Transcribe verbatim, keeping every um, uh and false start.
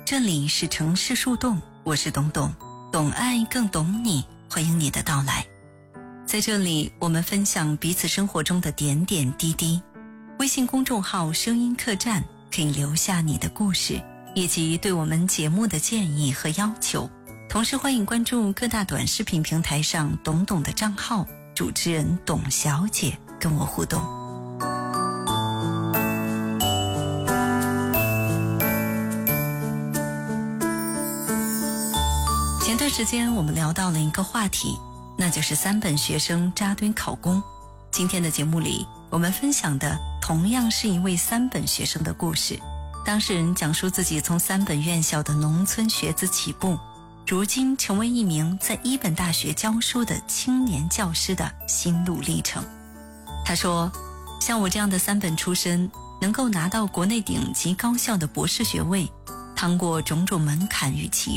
这里是城市树洞，我是董董，懂爱更懂你，欢迎你的到来。在这里，我们分享彼此生活中的点点滴滴。微信公众号声音客栈可以留下你的故事，以及对我们节目的建议和要求。同时欢迎关注各大短视频平台上董董的账号，主持人董小姐跟我互动。前段时间我们聊到了一个话题，那就是三本学生扎堆考公。今天的节目里，我们分享的同样是一位三本学生的故事。当事人讲述自己从三本院校的农村学子起步，如今成为一名在一本大学教书的青年教师的心路历程。他说，像我这样的三本出身，能够拿到国内顶级高校的博士学位，趟过种种门槛与歧